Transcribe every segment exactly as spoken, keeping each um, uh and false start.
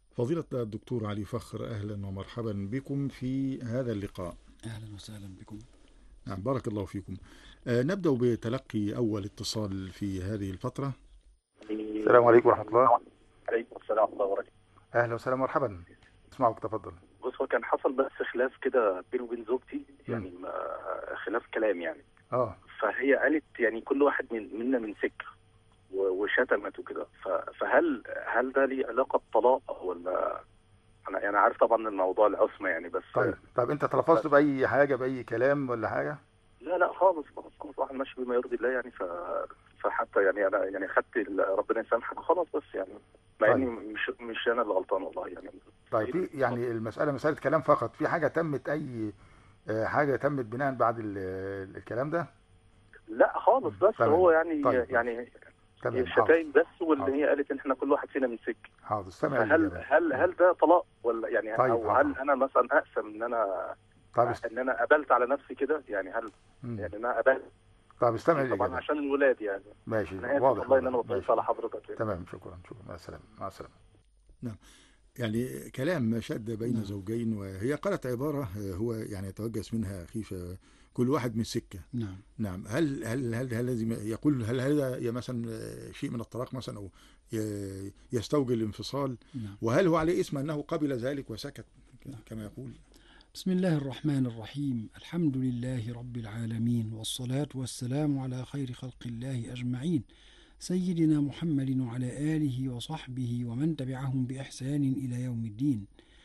فضيلة الدكتور علي فخر، أهلا ومرحبا بكم في هذا اللقاء. أهلا وسهلا بكم. نعم، بارك الله فيكم. آه، نبدأ بتلقي أول اتصال في هذه الفترة. السلام عليكم ورحمة الله. عليكم السلام ورحمة الله وبركاته. أهلا وسهلا مرحبا، اسمعك، تفضل. بص، هو كان حصل بس خلاف كده بيني وبين زوجتي، مم. يعني ما- خلاف كلام يعني. اه فهي قالت يعني كل واحد من منا من سكة و- وشتمت وكده. ف- فهل هل ده ليه علاقة بطلاق ولا؟ أنا يعني عارف طبعا الموضوع العصمة يعني، بس طيب طيب أنت بس تلفظت بأي حاجة، بأي كلام ولا حاجة؟ لا لا خالص خالص خالص، واحد ماشي بما يرضي الله يعني. ف فحتى يعني أنا يعني خدت ال- ربنا يسامحك خلاص، بس يعني مع إني طيب مش مش أنا اللي غلطان والله يعني. طيب طيب في يعني المسألة مسألة كلام فقط، في حاجة تمت، أي آه، حاجة تمت بناء بعد ال- الكلام ده؟ لا خالص، مم. بس هو تمام. يعني طيب ماشي. يعني هي تمام، حاضر. الشتايم بس، واللي حاضر هي قالت ان احنا كل واحد فينا من سكه. حاضر، استمع فهل الإجابة. هل مم. هل ده طلاق ولا يعني، طيب او حاضر. هل انا مثلا اقسم ان انا طيب است... ان انا قبلت على نفسي كده يعني؟ هل مم. يعني انا قبلت طيب استمع طبعا الإجابة. عشان الولاد يعني؟ ماشي، انا اسف واضح والله ان واضح، انا وصلت ماشي. على حضرتك يعني. تمام، شكرا شكرا، مع السلامة مع السلامة. نعم، يعني كلام شد بين نعم زوجين، وهي قالت عبارة هو يعني يتوجس منها خيفة، كل واحد من سكة. نعم نعم، هل هل هل هل لازم يقول هل هذا يا مثلا شيء من الطلاق مثلا، أو ي- يستوجب الانفصال؟ نعم وهل هو عليه اسم أنه قبل ذلك وسكت نعم. كما يقول؟ بسم الله الرحمن الرحيم. الحمد لله رب العالمين، والصلاة والسلام على خير خلق الله أجمعين، سيدنا محمد وعلى آله وصحبه ومن تبعهم بإحسان إلى يوم الدين.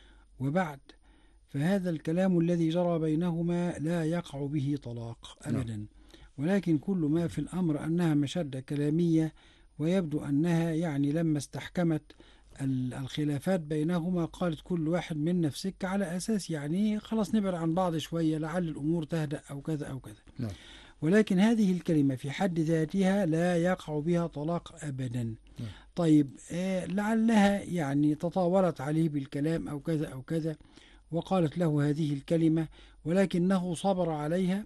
وبعد، فهذا الكلام الذي جرى بينهما لا يقع به طلاق نعم. أبدا، ولكن كل ما في الأمر أنها مشدة كلامية، ويبدو أنها يعني لما استحكمت ال- الخلافات بينهما قالت كل واحد منا في سكة، على أساس يعني خلاص نبعد عن بعض شوية لعل الأمور تهدأ أو كذا أو كذا. نعم. ولكن هذه الكلمة في حد ذاتها لا يقع بها طلاق أبدا. نعم. طيب آه لعلها يعني تطاولت عليه بالكلام أو كذا أو كذا، وقالت له هذه الكلمة، ولكنه صبر عليها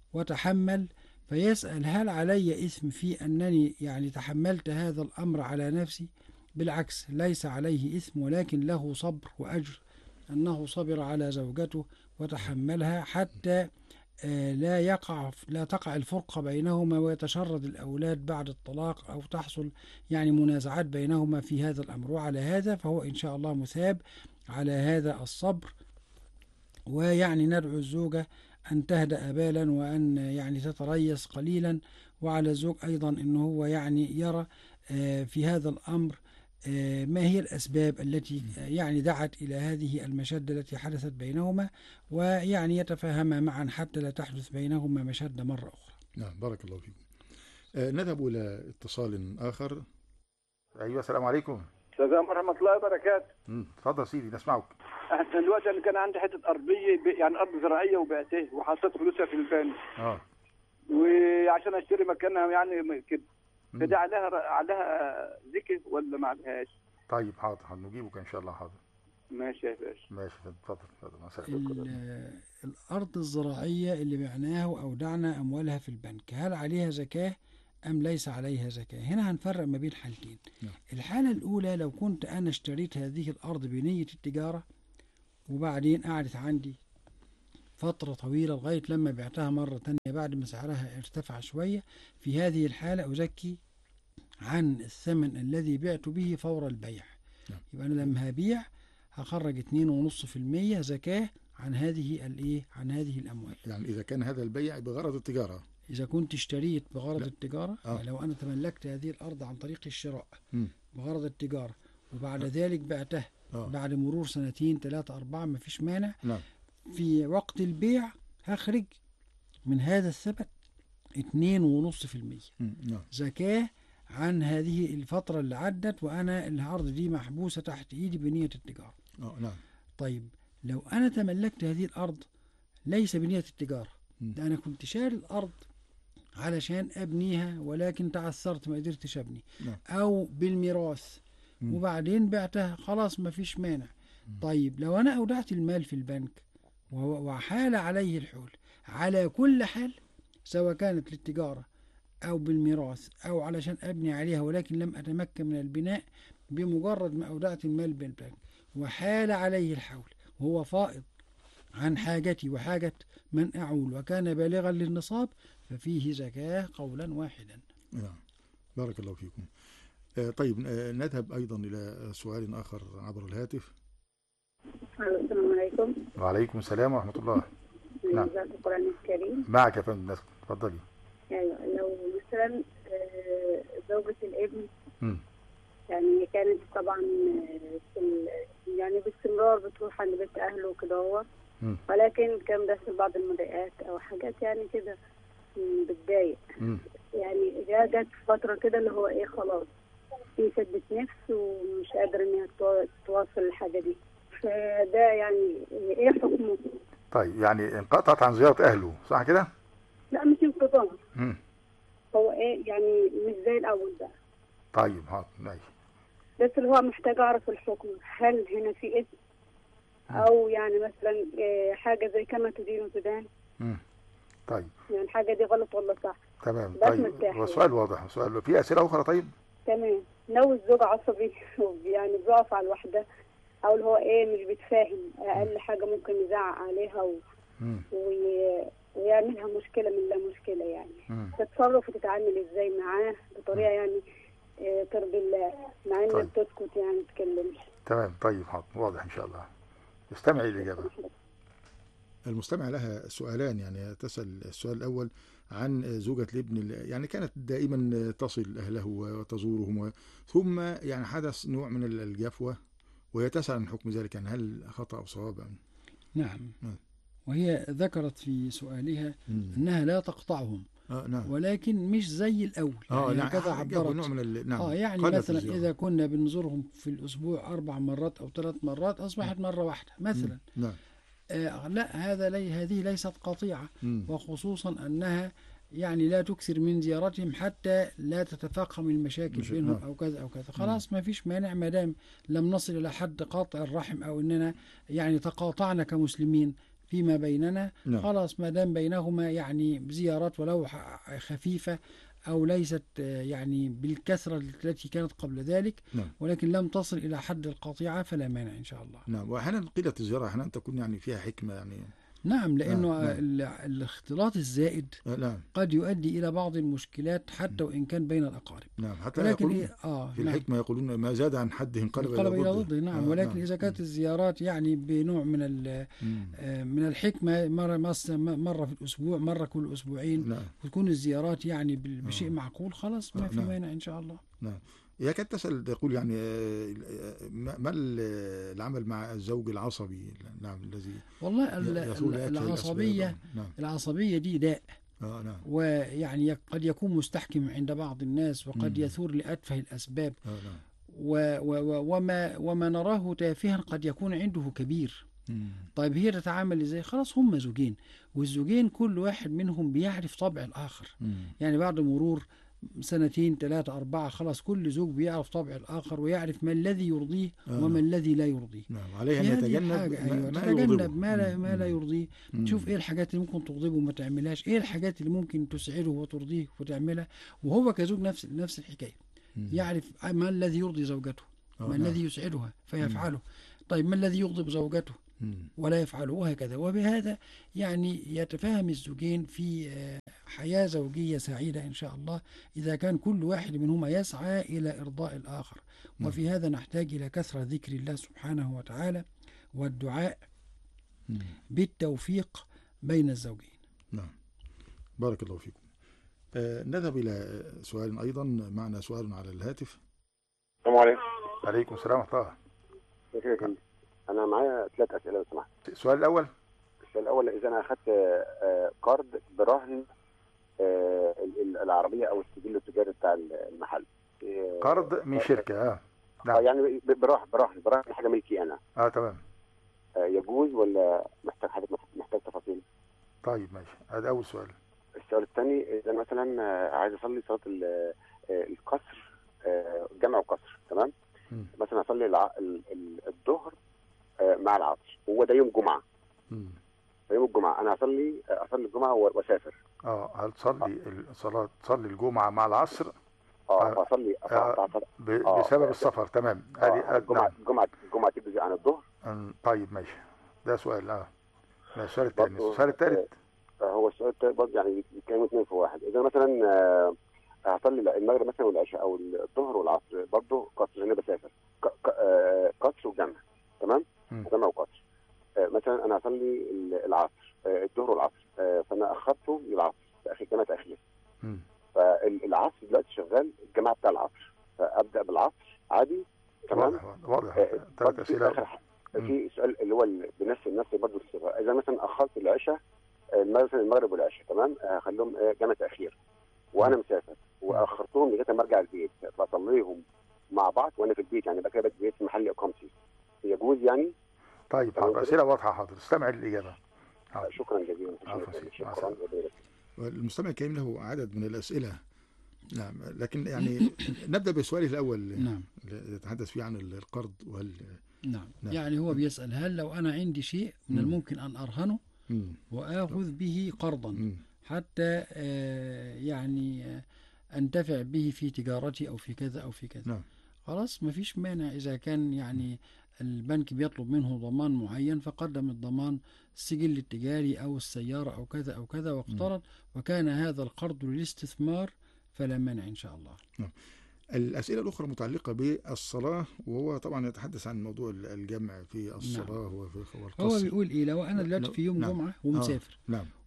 وتحمل. فيسأل هل علي إثم في أنني يعني تحملت هذا الأمر على نفسي؟ بالعكس، ليس عليه إثم، ولكن له صبر وأجر أنه صبر على زوجته وتحملها حتى آه، لا يقع لا تقع الفرقة بينهما ويتشرد الأولاد بعد الطلاق، أو تحصل يعني منازعات بينهما في هذا الأمر. وعلى هذا فهو إن شاء الله مثاب على هذا الصبر. ويعني ندعو الزوجة أن تهدأ بالا، وأن يعني تتريث قليلا، وعلى الزوج أيضا أنه هو يعني يرى آه، في هذا الأمر آه، ما هي الأسباب التي آه، يعني دعت إلى هذه المشدة التي حدثت بينهما، ويعني يتفاهما معا حتى لا تحدث بينهما مشدة مرة أخرى. نعم، بارك الله فيكم. آه، نذهب إلى اتصال آخر. أيوة، السلام عليكم. السلام ورحمة الله وبركاته. مم، تفضل سيدي، نسمعك. أحسن دلوقتي أنا كان عندي حتة أرضية ب- يعني أرض زراعية وبعتها وحطيت فلوسها في البنك، اه. وعشان أشتري مكانها يعني م- كده. مم. فده عليها ر- عليها ذكر ولا ما عليهاش؟ طيب حاضر، هنجيبك إن شاء الله. حاضر. ماشي يا باشا. ماشي، اتفضل اتفضل، مع السلامة. ال- الأرض الزراعية اللي بعناها وأودعنا أموالها في البنك، هل عليها زكاة أم ليس عليها زكاة؟ هنا هنفرق ما بين حالتين. نعم. الحالة الأولى، لو كنت أنا اشتريت هذه الأرض بنية التجارة، وبعدين قعدت عندي فترة طويلة لغاية لما بعتها مرة تانية بعد ما سعرها ارتفع شوية، في هذه الحالة أزكي عن الثمن الذي بعت به فور البيع. نعم. يبقى أنا لما هبيع هخرج اتنين ونص في المية زكاة عن هذه الإيه عن هذه الأموال. يعني إذا كان هذا البيع بغرض التجارة. إذا كنت اشتريت بغرض لا. التجارة، آه. يعني لو أنا تملكت هذه الأرض عن طريق الشراء مم. بغرض التجارة، وبعد آه. ذلك بعتها آه. بعد مرور سنتين ثلاثة أربعة، ما فيش مانع. نعم. في وقت البيع هخرج من هذا الثمن اتنين ونص في المية مم. نعم. زكاة عن هذه الفترة اللي عدت، وأنا الأرض دي محبوسة تحت إيدي بنية التجارة. آه. نعم. طيب لو أنا تملكت هذه الأرض ليس بنية التجارة، مم. ده أنا كنت شاري الأرض علشان أبنيها، ولكن تعثرت ما قدرتش أبني، نعم. أو بالميراث، مم. وبعدين بعتها، خلاص ما فيش مانع. مم. طيب لو أنا أودعت المال في البنك وهو- وحال عليه الحول، على كل حال سواء كانت للتجارة أو بالميراث أو علشان أبني عليها ولكن لم أتمكن من البناء، بمجرد ما أودعت المال بالبنك وحال عليه الحول وهو فائض عن حاجتي وحاجة من أعول وكان بالغا للنصاب ففيه زكاة قولا واحدا. نعم بارك الله فيكم. آه طيب آه نذهب أيضا إلى سؤال آخر عبر الهاتف. السلام عليكم. وعليكم السلام ورحمة الله. نعم القرآن الكريم معك يا فندم، تفضلي. أيوة، لو مثلا آه، زوجة الابن م. يعني كانت طبعا في يعني باستمرار بتروح عند بيت أهله وكده هو، ولكن كان بيحصل بعض المضايقات أو حاجات يعني كده بتضايق، يعني جات فترة كده اللي هو إيه خلاص في شدة نفس ومش قادرة إنها تواصل الحاجة دي، فده يعني إيه حكمه؟ طيب يعني انقطعت عن زيارة أهله صح كده؟ لا مش انقطاع، هو إيه يعني مش زي الأول بقى. طيب حاضر ماشي. بس اللي هو محتاج أعرف الحكم، هل هنا في إثم أو يعني مثلا حاجة زي كما تدين وتدان؟ امم طيب يعني الحاجة دي غلط ولا صح؟ تمام. طيب هو سؤال واضح. سؤال في أسئلة أخرى؟ طيب تمام. لو الزوج عصبي يعني بيقف على الوحدة أو اللي هو إيه مش بيتفاهم، أقل حاجة ممكن يزعق عليها و... وي... ويعملها مشكلة من لا مشكلة يعني، تتصرف وتتعامل إزاي معاه بطريقة يعني إيه ترضي الله مع إنك طيب. بتسكت يعني ما تتكلمش. تمام طيب حاضر واضح إن شاء الله. استمعي الإجابة. المستمع لها سؤالان، يعني تسأل السؤال الأول عن زوجة الابن يعني كانت دائما تصل أهله وتزورهم ثم يعني حدث نوع من الجفوة وهي تسأل عن حكم ذلك، يعني هل خطأ أو صواب؟ نعم. نعم وهي ذكرت في سؤالها مم. أنها لا تقطعهم آه نعم. ولكن مش زي الأول يعني آه هكذا عبرت نوع من ال... نعم. آه يعني مثلا إذا كنا بنزورهم في الأسبوع أربع مرات أو ثلاث مرات أصبحت مرة واحدة مثلا. نعم. آه لا هذا لي هذه ليست قطيعة، وخصوصا أنها يعني لا تكثر من زيارتهم حتى لا تتفاقم المشاكل بينهم نعم. أو كذا أو كذا خلاص ما فيش مانع ما دام لم نصل إلى حد قاطع الرحم أو أننا يعني تقاطعنا كمسلمين فيما بيننا نعم. خلاص ما دام بينهما يعني زيارات ولو خفيفة أو ليست يعني بالكثرة التي كانت قبل ذلك نعم. ولكن لم تصل إلى حد القطيعة فلا مانع إن شاء الله. نعم. وأحيانا قلة الزيارة أحيانا تكون يعني فيها حكمة يعني. نعم لأنه نعم. الاختلاط الزائد نعم. قد يؤدي إلى بعض المشكلات حتى وإن كان بين الأقارب. نعم حتى ولكن إيه آه في نعم. الحكمة يقولون ما زاد عن حده انقلب إلى ضده. ضده نعم آه ولكن نعم. إذا كانت الزيارات يعني بنوع من آه من الحكمة مرة مرة في الأسبوع مرة كل أسبوعين نعم. وتكون الزيارات يعني بشيء آه. معقول خلاص ما في نعم. مانع إن شاء الله. نعم. هي كانت تسأل تقول يعني ما العمل مع الزوج العصبي نعم الذي والله العصبية نعم. العصبية دي داء آه نعم. ويعني قد يكون مستحكم عند بعض الناس وقد مم. يثور لأتفه الأسباب آه نعم. و و وما وما نراه تافها قد يكون عنده كبير. مم. طيب هي تتعامل ازاي؟ خلاص هم زوجين والزوجين كل واحد منهم بيعرف طبع الآخر. مم. يعني بعد مرور سنتين ثلاثة أربعة خلاص كل زوج بيعرف طبع الآخر ويعرف ما الذي يرضيه آه. وما الذي لا يرضيه. نعم عليه أن يتجنب ما, أيوة. ما, يتجنب ما لا, ما لا يرضيه. تشوف إيه الحاجات اللي ممكن تغضبه وما تعملهاش، إيه الحاجات اللي ممكن تسعده وترضيه وتعملها، وهو كزوج نفس نفس الحكاية. مم. يعرف ما الذي يرضي زوجته آه. ما نعم. الذي يسعدها فيفعله. مم. طيب ما الذي يغضب زوجته ولا يفعله وهكذا، وبهذا يعني يتفاهم الزوجين في حياة زوجية سعيدة إن شاء الله إذا كان كل واحد منهما يسعى إلى إرضاء الآخر. وفي هذا نحتاج إلى كثرة ذكر الله سبحانه وتعالى والدعاء بالتوفيق بين الزوجين. نعم بارك الله فيكم. آه نذهب إلى سؤال أيضا معنا سؤال على الهاتف. السلام عليكم. عليكم السلام ورحمة الله. أنا معايا ثلاث أسئلة لو سمحت. السؤال الأول السؤال الأول إذا أنا أخذت قرض برهن العربية أو السجل التجاري بتاع المحل. قرض من شركة اه نعم. يعني برهن برهن برهن حاجة ملكي أنا. اه تمام. يجوز ولا محتاج حاجة محتاج تفاصيل؟ طيب ماشي هذا أول سؤال. السؤال الثاني إذا مثلا عايز أصلي صلاة القصر جمع وقصر تمام؟ م. مثلا أصلي الظهر مع العصر وهو ده يوم جمعة. امم يوم الجمعة أنا أصلي أصلي الجمعة وأسافر. اه هل تصلي الصلاة تصلي الجمعة مع العصر اه آه. فاصلي آه. ب- بسبب السفر. تمام. اه ادي الجمعه نعم. الجمعه الجمعه تجزي عن الظهر. أم، طيب ماشي. ده سؤال. اه ده السؤال الثاني. برضه السؤال الثالث. آه، هو السؤال التاني برضه يعني كانوا اثنين في واحد. اذا مثلا آه، هصلي المغرب مثلا والعشاء او الظهر والعصر برضه قصر، انا بسافر ق- ق- آه، قصر وجمع. تمام. مم. جمع وقصر. آه، مثلا انا هصلي العصر آه، الظهر والعصر، آه، فانا اخرته للعصر، تاخير جمع تاخير. مم. فالعصر دلوقتي شغال الجماعه بتاع العصر، فابدا بالعصر عادي. تمام. واضح واضح. آه، ثلاث برضه في اسئله. اخر ح- مم. في سؤال اللي هو ال- بنفس النفس برضه في الصفه. اذا مثلا اخرت العشاء آه، مثلا المغرب والعشاء، تمام، آه، هخليهم آه، جمع تاخير وانا مسافر، واخرتهم لغايه ما ارجع البيت، بصليهم مع بعض وانا في البيت، يعني بقى كده بيت في محل اقامتي، يجوز يعني؟ طيب تمام حاضر. كده؟ اسئله واضحه. حاضر. استمع الاجابه. آه، حاضر. شكرا جزيلا. عفوا سيدي. مع شكرا السلامة. جزيلا. المستمع الكريم له عدد من الاسئله. نعم. لكن يعني نبدا بسؤاله الاول. نعم. اللي يتحدث فيه عن القرض وهل. نعم. نعم. يعني هو بيسأل هل لو أنا عندي شيء من مم. الممكن أن أرهنه مم. وآخذ به قرضا مم. حتى آه، يعني آه، أنتفع به في تجارتي أو في كذا أو في كذا. نعم. خلاص ما فيش مانع إذا كان يعني البنك بيطلب منه ضمان معين فقدم الضمان السجل التجاري أو السيارة أو كذا أو كذا واقترض وكان هذا القرض للاستثمار فلا مانع إن شاء الله. نعم. الأسئلة الأخرى متعلقة بالصلاة، وهو طبعا يتحدث عن موضوع الجمع في الصلاة. نعم. وفي هو والقصر. بيقول إيه لو أنا دلوقتي لو- في يوم نعم. جمعة ومسافر آه. نعم.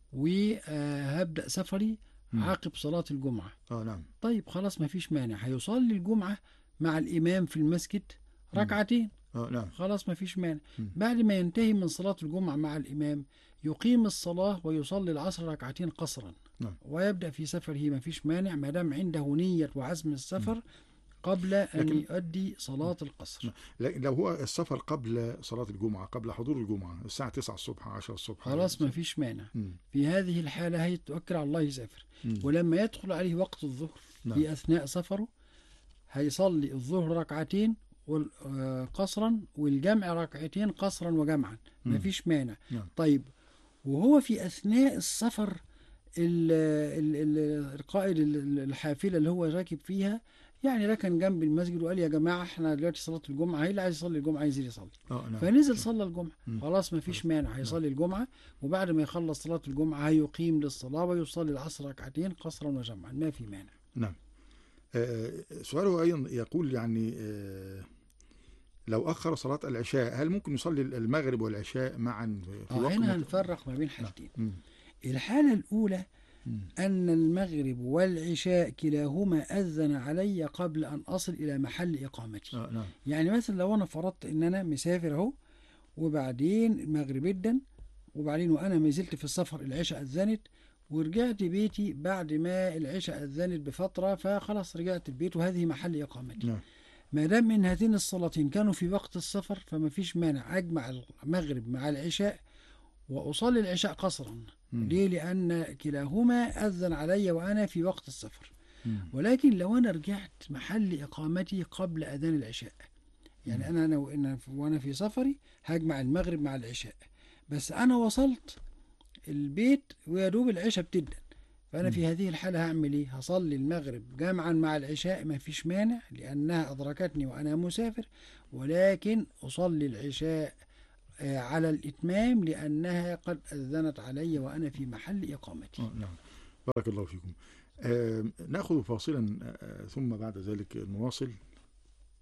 وهبدأ سفري مم. عقب صلاة الجمعة. اه نعم. طيب خلاص ما فيش مانع هيصلي الجمعة مع الإمام في المسجد ركعتين. اه نعم. خلاص ما فيش مانع. مم. بعد ما ينتهي من صلاة الجمعة مع الإمام يقيم الصلاة ويصلي العصر ركعتين قصرا. نعم. ويبدأ في سفره ما فيش مانع ما دام عنده نية وعزم السفر قبل أن لكن- يؤدي صلاة القصر. لكن لو هو السفر قبل صلاة الجمعة، قبل حضور الجمعة الساعة تسعة الصبح عشرة الصبح. خلاص ما فيش مانع. مم. في هذه الحالة هيتوكل على الله يسافر. مم. ولما يدخل عليه وقت الظهر نعم. في أثناء سفره هيصلي الظهر ركعتين وال- آه، قصرا والجمع ركعتين قصرا وجمعا ما مم. فيش مانع. نعم. طيب وهو في أثناء السفر ال- ال- ال- القائد ال- الحافلة اللي هو راكب فيها يعني ركن جنب المسجد وقال يا جماعة احنا دلوقتي صلاة الجمعة، هي اللي عايز يصلي الجمعة ينزل يصلي. اه نعم. فنزل صلى الجمعة. مم. خلاص ما فيش مانع هيصلي الجمعة وبعد ما يخلص صلاة الجمعة هيقيم للصلاة ويصلي العصر ركعتين قصرا وجمعا ما في مانع. نعم. آه سؤاله أيضا يقول يعني آه لو أخر صلاة العشاء هل ممكن يصلي المغرب والعشاء معا في في اه وقت هنا مت- هنفرق ما بين حاجتين. مم. الحالة الأولى مم. أن المغرب والعشاء كلاهما أذن علي قبل أن أصل إلى محل إقامتي. اه نعم. يعني مثلا لو أنا فرضت إن أنا مسافر أهو وبعدين المغرب أذن وبعدين وأنا ما زلت في السفر العشاء أذنت ورجعت بيتي بعد ما العشاء أذنت بفترة فخلاص رجعت البيت وهذه محل إقامتي. نعم. ما دام من هاتين الصلاتين كانوا في وقت السفر فما فيش مانع أجمع المغرب مع العشاء وأصلي العشاء قصرا. مم. ليه؟ لأن كلاهما أذن علي وأنا في وقت السفر. مم. ولكن لو أنا رجعت محل إقامتي قبل أذان العشاء يعني أنا أنا وأنا- وأنا في سفري هجمع المغرب مع العشاء بس أنا وصلت البيت ويا دوب العشاء بتدن فأنا في هذه الحالة هعمل إيه؟ هصلي المغرب جمعا مع العشاء ما فيش مانع لأنها أدركتني وأنا مسافر ولكن أصلي العشاء آه، على الإتمام لأنها قد أذنت علي وأنا في محل إقامتي. آه نعم. بارك الله فيكم. آه نأخذ فاصلا آه ثم بعد ذلك نواصل.